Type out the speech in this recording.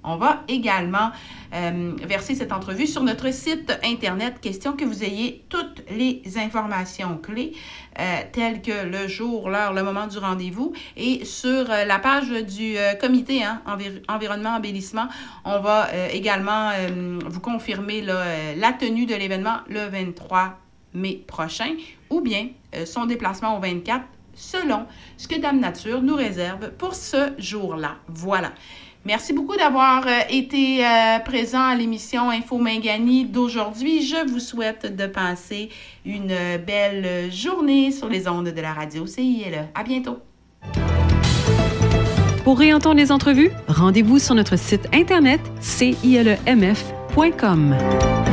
On va également verser cette entrevue sur notre site Internet, question que vous ayez toutes les informations clés, telles que le jour, l'heure, le moment du rendez-vous. Et sur la page du comité Environnement Embellissement, on va également vous confirmer la tenue de l'événement le 23 mai prochain, ou bien son déplacement au 24, selon ce que Dame Nature nous réserve pour ce jour-là. Voilà. Merci beaucoup d'avoir été présent à l'émission Info Mingani d'aujourd'hui. Je vous souhaite de passer une belle journée sur les ondes de la radio CILE. À bientôt. Pour réentendre les entrevues, rendez-vous sur notre site internet cilemf.com.